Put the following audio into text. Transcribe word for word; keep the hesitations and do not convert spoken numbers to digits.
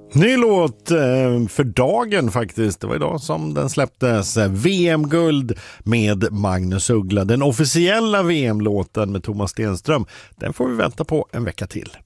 Ny låt eh, för dagen faktiskt. Det var idag som den släpptes. V M-guld med Magnus Uggla. Den officiella V M-låten med Thomas Stenström. Den får vi vänta på en vecka till.